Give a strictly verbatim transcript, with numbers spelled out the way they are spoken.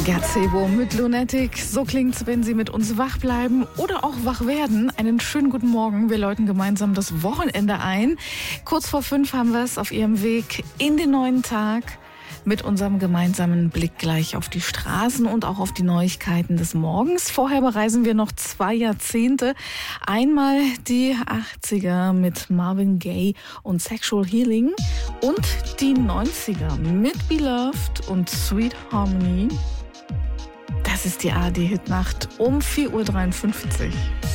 Gazebo mit Lunatic. So klingt's, wenn Sie mit uns wach bleiben oder auch wach werden. Einen schönen guten Morgen. Wir läuten gemeinsam das Wochenende ein. Kurz vor fünf haben wir es auf Ihrem Weg in den neuen Tag mit unserem gemeinsamen Blick gleich auf die Straßen und auch auf die Neuigkeiten des Morgens. Vorher bereisen wir noch zwei Jahrzehnte. Einmal die achtziger mit Marvin Gaye und Sexual Healing und die neunziger mit Beloved und Sweet Harmony. Das ist die A R D-Hitnacht um vier Uhr dreiundfünfzig.